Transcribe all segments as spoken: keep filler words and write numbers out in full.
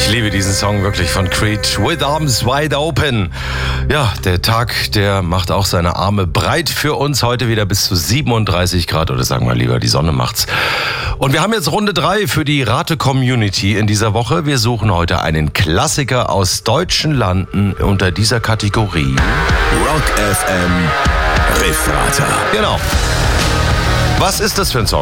Ich liebe diesen Song wirklich von Creed. With Arms Wide Open. Ja, der Tag, der macht auch seine Arme breit für uns. Heute wieder bis zu siebenunddreißig Grad. Oder sagen wir lieber, die Sonne macht's. Und wir haben jetzt Runde drei für die Rate-Community in dieser Woche. Wir suchen heute einen Klassiker aus deutschen Landen unter dieser Kategorie. Rock F M Riffrater. Genau. Was ist das für ein Song?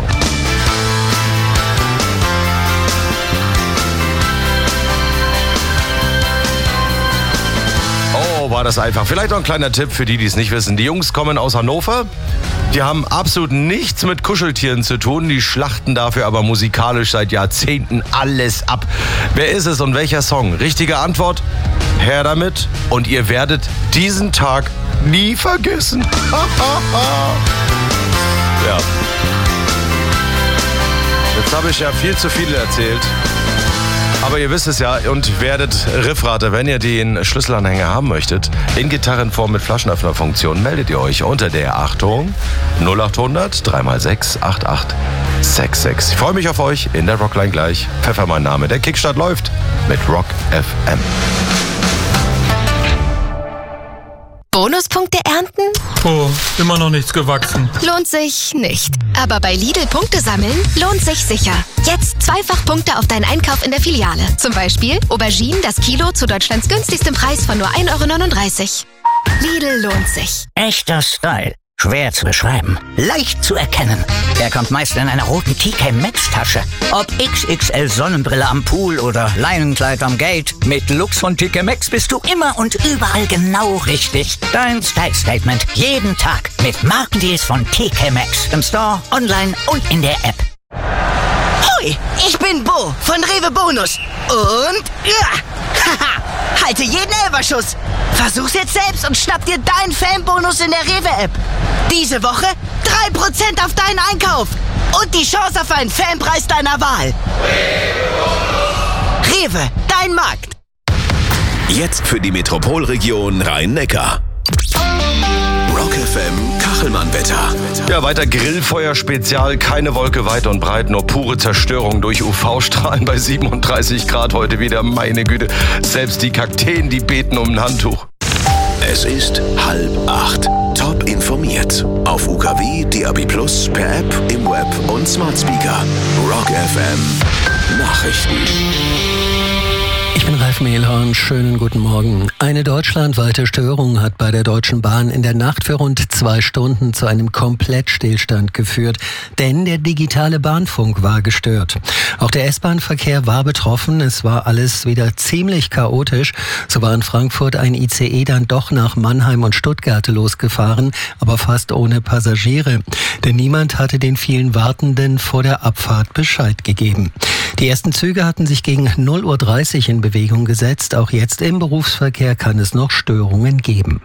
Oh, war das einfach. Vielleicht noch ein kleiner Tipp für die, die es nicht wissen. Die Jungs kommen aus Hannover. Die haben absolut nichts mit Kuscheltieren zu tun. Die schlachten dafür aber musikalisch seit Jahrzehnten alles ab. Wer ist es und welcher Song? Richtige Antwort? Her damit und ihr werdet diesen Tag nie vergessen. Ja. Jetzt habe ich ja viel zu viel erzählt. Aber ihr wisst es ja und werdet Riffrater, wenn ihr den Schlüsselanhänger haben möchtet, in Gitarrenform mit Flaschenöffnerfunktion, meldet ihr euch unter der, Achtung, null acht hundert drei mal sechs acht acht sechs sechs. Ich freue mich auf euch in der Rockline gleich. Pfeffer mein Name. Der Kickstart läuft mit Rock F M. Bonuspunkte ernten? Oh, immer noch nichts gewachsen. Lohnt sich nicht. Aber bei Lidl Punkte sammeln lohnt sich sicher. Jetzt zweifach Punkte auf deinen Einkauf in der Filiale. Zum Beispiel Auberginen das Kilo zu Deutschlands günstigstem Preis von nur ein Euro neununddreißig. Lidl lohnt sich. Echter Style. Schwer zu beschreiben. Leicht zu erkennen. Er kommt meist in einer roten T K Maxx Tasche. Ob X X L Sonnenbrille am Pool oder Leinenkleid am Gate. Mit Looks von T K Maxx bist du immer und überall genau richtig. Dein Style Statement. Jeden Tag. Mit Markendeals von T K Maxx. Im Store, online und in der App. Hoi, ich bin Bo von Rewe Bonus. Und ja, haha, halte jeden Elferschuss. Versuch's jetzt selbst und schnapp dir deinen Fanbonus in der Rewe-App. Diese Woche drei Prozent auf deinen Einkauf. Und die Chance auf einen Fanpreis deiner Wahl. Rewe, dein Markt. Jetzt für die Metropolregion Rhein-Neckar. Rock F M Kachelmann-Wetter. Ja, weiter Grillfeuer-Spezial. Keine Wolke weit und breit, nur pure Zerstörung durch U V-Strahlen bei siebenunddreißig Grad heute wieder. Meine Güte, selbst die Kakteen, die beten um ein Handtuch. Es ist halb acht. Top informiert. Auf U K W, D A B Plus, per App, im Web und Smart Speaker. Rock F M Nachrichten. Ich bin Ralf Mehlhorn, schönen guten Morgen. Eine deutschlandweite Störung hat bei der Deutschen Bahn in der Nacht für rund zwei Stunden zu einem Komplettstillstand geführt, denn der digitale Bahnfunk war gestört. Auch der S-Bahn-Verkehr war betroffen, es war alles wieder ziemlich chaotisch. So war in Frankfurt ein I C E dann doch nach Mannheim und Stuttgart losgefahren, aber fast ohne Passagiere. Denn niemand hatte den vielen Wartenden vor der Abfahrt Bescheid gegeben. Die ersten Züge hatten sich gegen null Uhr dreißig in Bewegung gesetzt. Auch jetzt im Berufsverkehr kann es noch Störungen geben.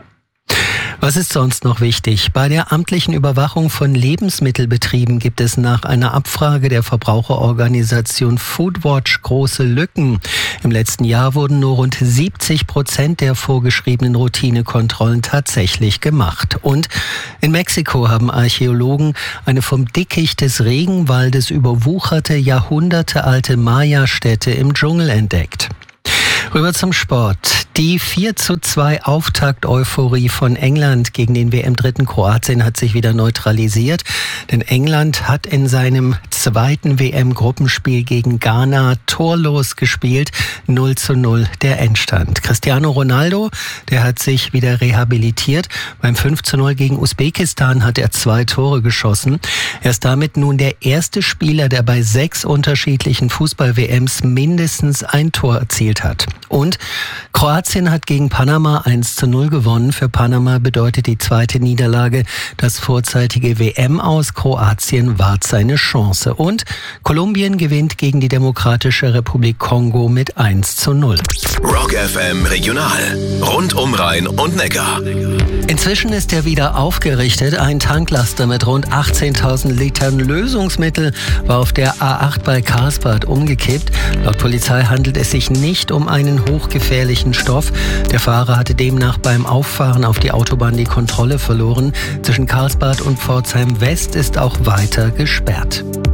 Was ist sonst noch wichtig? Bei der amtlichen Überwachung von Lebensmittelbetrieben gibt es nach einer Abfrage der Verbraucherorganisation Foodwatch große Lücken. Im letzten Jahr wurden nur rund siebzig Prozent der vorgeschriebenen Routinekontrollen tatsächlich gemacht. Und in Mexiko haben Archäologen eine vom Dickicht des Regenwaldes überwucherte, jahrhundertealte Maya-Stätte im Dschungel entdeckt. Rüber zum Sport. Die vier zu zwei Auftakt-Euphorie von England gegen den W M-Dritten Kroatien hat sich wieder neutralisiert. Denn England hat in seinem zweiten W M-Gruppenspiel gegen Ghana torlos gespielt. null zu null der Endstand. Cristiano Ronaldo, der hat sich wieder rehabilitiert. Beim fünf zu null gegen Usbekistan hat er zwei Tore geschossen. Er ist damit nun der erste Spieler, der bei sechs unterschiedlichen Fußball-W Ms mindestens ein Tor erzielt hat. Und Kroatien hat gegen Panama eins zu null gewonnen. Für Panama bedeutet die zweite Niederlage, das vorzeitige W M-Aus Kroatien wahrt seine Chance. Und Kolumbien gewinnt gegen die Demokratische Republik Kongo mit eins zu null. Rock F M Regional. Rund um Rhein und Neckar. Inzwischen ist er wieder aufgerichtet. Ein Tanklaster mit rund achtzehntausend Litern Lösungsmittel war auf der A acht bei Karlsbad umgekippt. Laut Polizei handelt es sich nicht um einen hochgefährlichen Stoff. Der Fahrer hatte demnach beim Auffahren auf die Autobahn die Kontrolle verloren. Zwischen Karlsbad und Pforzheim West ist auch weiter gesperrt.